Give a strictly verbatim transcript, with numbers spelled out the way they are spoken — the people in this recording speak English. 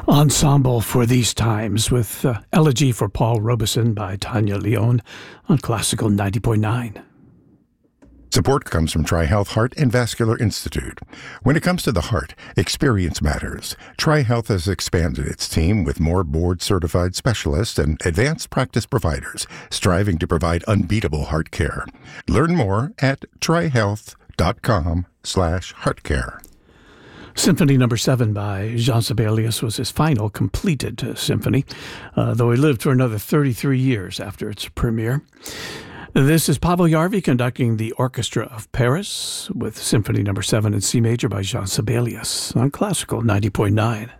Ensemble for These Times with uh, Elegy for Paul Robeson by Tanya Leon on Classical ninety point nine. Support comes from TriHealth Heart and Vascular Institute. When it comes to the heart, experience matters. TriHealth has expanded its team with more board-certified specialists and advanced practice providers, striving to provide unbeatable heart care. Learn more at trihealth.com slash heartcare. Symphony Number Seven by Jean Sibelius was his final completed uh, symphony, uh, though he lived for another thirty-three years after its premiere. This is Pavel Yarvi conducting the Orchestra of Paris with Symphony Number Seven in C major by Jean Sibelius on Classical ninety point nine.